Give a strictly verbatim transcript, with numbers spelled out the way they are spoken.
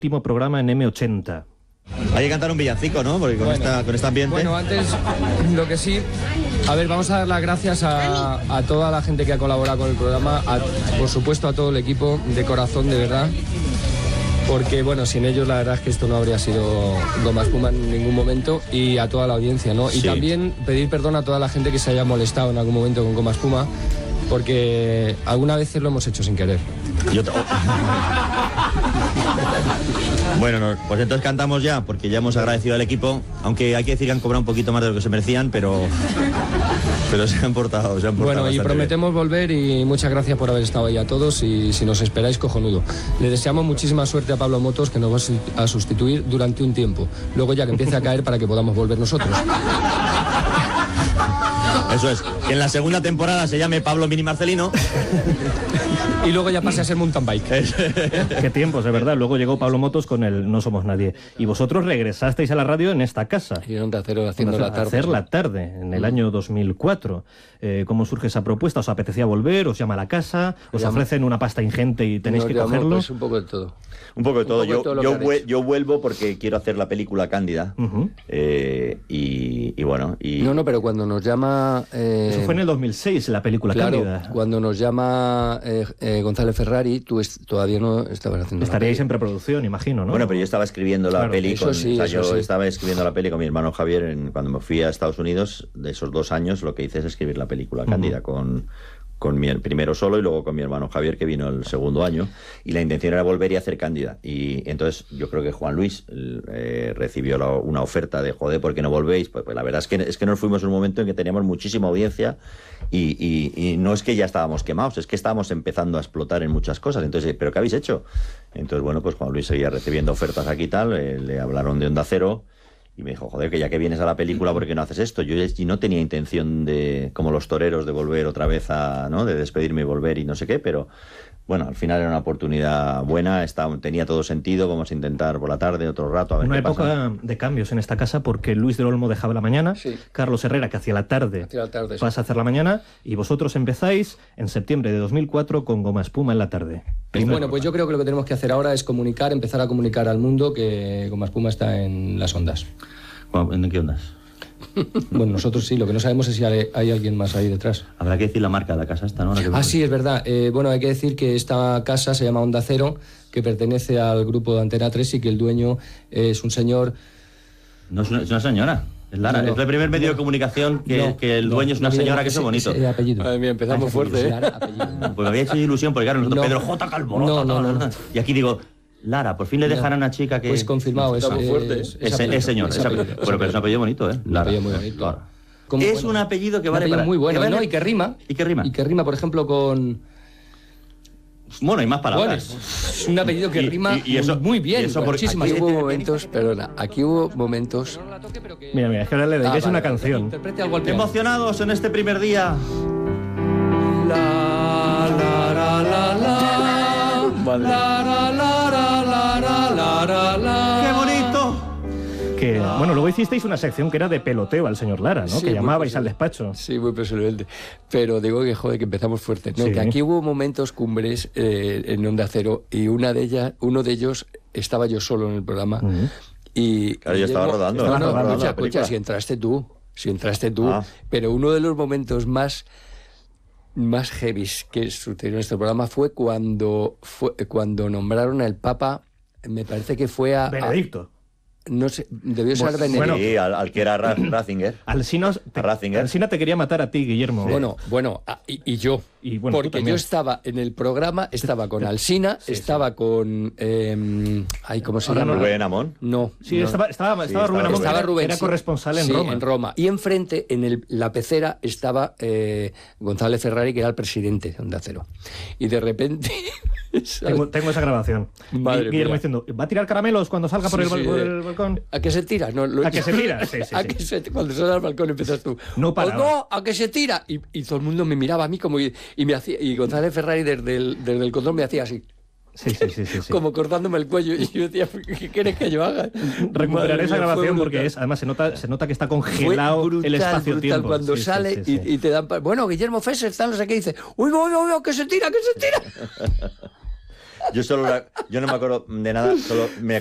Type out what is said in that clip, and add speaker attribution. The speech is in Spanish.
Speaker 1: último programa en eme ochenta.
Speaker 2: Hay que cantar un villancico, ¿no? Porque con,
Speaker 3: Bueno,
Speaker 2: esta, con este ambiente...
Speaker 3: Bueno, antes, lo que sí... A ver, vamos a dar las gracias a, a toda la gente que ha colaborado con el programa, a, por supuesto a todo el equipo, de corazón, de verdad. Porque, bueno, sin ellos la verdad es que esto no habría sido Goma Espuma en ningún momento, y a toda la audiencia, ¿no? Y
Speaker 2: Sí.
Speaker 3: también pedir perdón a toda la gente que se haya molestado en algún momento con Goma Espuma, porque algunas veces lo hemos hecho sin querer.
Speaker 2: Yo te- Bueno, no, pues entonces cantamos ya, porque ya hemos agradecido al equipo, aunque hay que decir que han cobrado un poquito más de lo que se merecían, pero pero se han portado, se han portado
Speaker 3: Bueno, y
Speaker 2: bastante
Speaker 3: prometemos volver, y muchas gracias por haber estado ahí a todos, y si nos esperáis, cojonudo. Le deseamos muchísima suerte a Pablo Motos, que nos va a sustituir durante un tiempo. Luego ya que empiece a caer para que podamos volver nosotros.
Speaker 2: bien. Eso es, que en la segunda temporada se llame Pablo Mini Marcelino.
Speaker 3: Y luego ya pase a ser mountain bike.
Speaker 1: Qué tiempos, de verdad. Luego llegó Pablo Motos con el No Somos Nadie. Y vosotros regresasteis a la radio en esta casa.
Speaker 3: Y Onda Cero haciendo la tarde.
Speaker 1: Hacer la tarde, en el año dos mil cuatro. Eh, ¿Cómo surge esa propuesta? ¿Os apetecía volver? ¿Os llama a la casa? ¿Os
Speaker 3: Llama.
Speaker 1: ofrecen una pasta ingente y tenéis
Speaker 3: Nos
Speaker 1: que
Speaker 3: llamó,
Speaker 1: cogerlo?
Speaker 3: pues, un poco de todo.
Speaker 2: Un poco de todo.
Speaker 3: Un poco de
Speaker 2: Yo,
Speaker 3: todo lo
Speaker 2: yo,
Speaker 3: que
Speaker 2: vue-
Speaker 3: habéis.
Speaker 2: yo vuelvo porque quiero hacer la película Cándida.
Speaker 1: Ujú.
Speaker 2: eh, y, y bueno, y...
Speaker 4: No, no, pero cuando nos llama... eh,
Speaker 1: Eso fue en el dos mil seis, la película
Speaker 4: Claro,
Speaker 1: Cándida.
Speaker 4: cuando nos llama eh, eh, González Ferrari, tú es- todavía no estabas haciendo la
Speaker 1: Estaríais
Speaker 4: peli.
Speaker 1: en preproducción, imagino, ¿no?
Speaker 2: Bueno, pero yo estaba escribiendo la
Speaker 1: Claro,
Speaker 2: peli
Speaker 4: eso
Speaker 2: con,
Speaker 4: sí,
Speaker 2: o sea,
Speaker 4: eso
Speaker 2: yo
Speaker 4: sí.
Speaker 2: estaba escribiendo la peli con mi hermano Javier en- cuando me fui a Estados Unidos. De esos dos años lo que hice es escribir la película Cándida con, con mi primero solo y luego con mi hermano Javier, que vino el segundo año, y la intención era volver y hacer Cándida. Y entonces yo creo que Juan Luis eh, recibió la- una oferta de joder, ¿por qué no volvéis? Pues, pues la verdad es que, es que nos fuimos en un momento en que teníamos muchísima audiencia y, y- y no es que ya estábamos quemados, es que estábamos empezando a explotar en muchas cosas. Entonces, ¿pero qué habéis hecho? Entonces, bueno, pues Juan Luis seguía recibiendo ofertas aquí y tal, eh, le hablaron de Onda Cero. Y me dijo, joder, que ya que vienes a la película, ¿por qué no haces esto? Yo y no tenía intención de, como los toreros, de volver otra vez a, ¿no? De despedirme y volver y no sé qué, pero bueno, al final era una oportunidad buena, estaba, tenía todo sentido, vamos a intentar por la tarde, otro rato, a ver
Speaker 1: Una
Speaker 2: qué
Speaker 1: época
Speaker 2: pasa.
Speaker 1: de cambios en esta casa, porque Luis del Olmo dejaba la mañana,
Speaker 4: Sí.
Speaker 1: Carlos Herrera, que hacía la tarde,
Speaker 4: Hacía la tarde, sí.
Speaker 1: pasa a hacer la mañana, y vosotros empezáis en septiembre de dos mil cuatro con Goma Espuma en la tarde. Primero.
Speaker 3: Bueno, pues yo creo que lo que tenemos que hacer ahora es comunicar, empezar a comunicar al mundo que Goma Espuma está en las ondas.
Speaker 2: ¿En qué ondas?
Speaker 3: Bueno, nosotros sí, lo que no sabemos es si hay, hay alguien más ahí detrás.
Speaker 2: Habrá que decir la marca de la casa esta, ¿no? La que-
Speaker 3: Ah, sí, es verdad. Eh, bueno, hay que decir que esta casa se llama Onda Cero, que pertenece al grupo de Antena tres, y que el dueño es un señor...
Speaker 2: No, es una, es una señora, es Lara.
Speaker 3: No, no.
Speaker 2: Es el primer medio de comunicación que,
Speaker 3: No,
Speaker 2: que el
Speaker 3: no,
Speaker 2: dueño es una
Speaker 3: no,
Speaker 2: señora,
Speaker 3: no,
Speaker 2: que eso es
Speaker 3: ese-
Speaker 2: bonito.
Speaker 3: ese apellido.
Speaker 4: Madre mía, empezamos
Speaker 3: Ah, ese
Speaker 4: fuerte,
Speaker 3: apellido,
Speaker 4: ¿eh?
Speaker 3: Lara, apellido.
Speaker 2: Pues me había hecho ilusión, porque claro, nosotros
Speaker 3: No.
Speaker 2: Pedro J. Calvo.
Speaker 3: No, no, no, no.
Speaker 2: Y aquí digo, Lara, por fin le dejarán a una chica que...
Speaker 3: Pues confirmado, es,
Speaker 4: Estamos
Speaker 3: es,
Speaker 4: fuertes.
Speaker 3: es
Speaker 2: Es,
Speaker 3: apellido,
Speaker 2: es señor,
Speaker 3: es
Speaker 2: es apellido.
Speaker 3: apellido,
Speaker 2: Bueno, pero es un apellido bonito, ¿eh?
Speaker 3: Un apellido muy bonito.
Speaker 2: Claro.
Speaker 3: Como,
Speaker 2: es
Speaker 3: bueno,
Speaker 2: un apellido que
Speaker 3: un
Speaker 2: vale
Speaker 3: apellido
Speaker 2: para...
Speaker 3: muy bueno,
Speaker 2: que vale-
Speaker 3: ¿no? Y que rima.
Speaker 2: ¿Y qué rima?
Speaker 3: Y que rima, por ejemplo, con...
Speaker 2: Bueno, hay más
Speaker 3: Bueno,
Speaker 2: palabras.
Speaker 3: es un apellido que
Speaker 2: Y-
Speaker 3: rima
Speaker 2: y- y eso-
Speaker 3: muy bien,
Speaker 2: y eso por-
Speaker 3: muchísimas.
Speaker 4: Aquí hubo momentos, perdona, aquí hubo momentos...
Speaker 1: Mira, mira, es que ahora le dedicáis
Speaker 4: Ah,
Speaker 1: una
Speaker 4: vale,
Speaker 1: canción.
Speaker 3: Interprete algo al piano.
Speaker 2: Emocionados en este primer día.
Speaker 3: La, la, la, la, la.
Speaker 4: Vale.
Speaker 3: La, la, la, la, la, la, la, la.
Speaker 2: ¡Qué bonito!
Speaker 1: Que, bueno, luego hicisteis una sección que era de peloteo al señor Lara, ¿no?
Speaker 4: Sí,
Speaker 1: que
Speaker 4: muy
Speaker 1: llamabais al
Speaker 4: posible.
Speaker 1: despacho.
Speaker 4: Sí, muy personalmente. Pero digo que, joder, que empezamos fuerte. No,
Speaker 1: Sí.
Speaker 4: que aquí hubo momentos cumbres eh, en Onda Cero, y una de ellas, uno de ellos estaba yo solo en el programa.
Speaker 1: Ujú.
Speaker 4: Y
Speaker 2: Claro, yo estaba
Speaker 4: Guillermo-
Speaker 2: rodando,
Speaker 4: No,
Speaker 1: estaba
Speaker 4: no,
Speaker 1: rodando
Speaker 4: escucha,
Speaker 2: la película.
Speaker 4: escucha, si entraste tú, si entraste tú.
Speaker 2: Ah.
Speaker 4: Pero uno de los momentos más más heavies que sucedió en este programa fue cuando fue cuando nombraron al Papa, me parece que fue a... a-
Speaker 1: Benedicto.
Speaker 4: no sé, debió ser
Speaker 1: Bueno,
Speaker 4: Benedicto.
Speaker 2: Sí, al, al que era Ra- Ratzinger.
Speaker 1: Alsina te,
Speaker 2: Ratzinger.
Speaker 1: Alsina te quería matar a ti, Guillermo.
Speaker 4: Bueno, bueno, ah, y, y yo.
Speaker 1: Y bueno, tú
Speaker 4: porque
Speaker 1: también.
Speaker 4: yo estaba en el programa, estaba con Alsina, estaba con... Eh, ay, ¿cómo se
Speaker 1: Ahora
Speaker 4: llama?
Speaker 1: no-
Speaker 2: Rubén Amón.
Speaker 4: No.
Speaker 1: Sí,
Speaker 4: no.
Speaker 1: estaba, estaba,
Speaker 2: Sí,
Speaker 1: estaba Rubén
Speaker 2: estaba
Speaker 1: Amón,
Speaker 4: Estaba
Speaker 1: era-
Speaker 4: Rubén,
Speaker 1: era
Speaker 4: sí.
Speaker 1: corresponsal en
Speaker 4: Sí,
Speaker 1: Roma.
Speaker 4: en Roma. Y enfrente, en el- la pecera, estaba eh, González Ferrari, que era el presidente de Onda Cero. Y de repente...
Speaker 1: Tengo, tengo esa grabación.
Speaker 4: Madre
Speaker 1: Guillermo
Speaker 4: mía.
Speaker 1: diciendo, ¿va a tirar caramelos cuando salga por,
Speaker 4: Sí,
Speaker 1: el, bal-
Speaker 4: sí,
Speaker 1: por
Speaker 4: eh.
Speaker 1: el balcón?
Speaker 4: ¿A que se tira? No, lo-
Speaker 1: ¿A que se tira? Sí, sí,
Speaker 4: ¿A
Speaker 1: sí.
Speaker 4: que se- cuando sales al balcón empiezas tú.
Speaker 1: No
Speaker 4: "Oh,
Speaker 1: paraba.
Speaker 4: no, a que se tira. Y, y todo el mundo me miraba a mí como y, y me hacía y González Ferrari desde el, desde el control me hacía así,
Speaker 1: Sí, sí, sí, sí, sí.
Speaker 4: como cortándome el cuello. Y yo decía, ¿qué quieres que yo haga?
Speaker 1: Recuperaré
Speaker 4: Madre
Speaker 1: esa
Speaker 4: mía, fue
Speaker 1: grabación porque
Speaker 4: brutal.
Speaker 1: es, además se nota, se nota que está
Speaker 4: Fue
Speaker 1: congelado
Speaker 4: brutal,
Speaker 1: el espacio-tiempo.
Speaker 4: brutal cuando
Speaker 1: Sí, sí,
Speaker 4: sale
Speaker 1: sí, sí.
Speaker 4: Y, y te dan... pa- Bueno, Guillermo Fesser está no sé qué, y dice, uy, uy, uy, uy, que se tira, que se tira.
Speaker 2: Yo solo la- yo no me acuerdo de nada, solo me